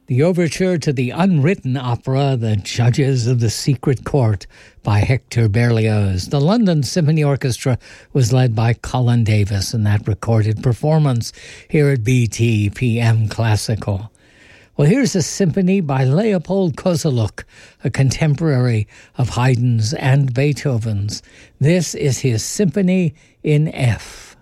The overture to the unwritten opera, The Judges of the Secret Court, by Hector Berlioz. The London Symphony Orchestra was led by Colin Davis in that recorded performance here at BTPM Classical. Well, here's a symphony by Leopold Kozeluk, a contemporary of Haydn's and Beethoven's. This is his Symphony in F.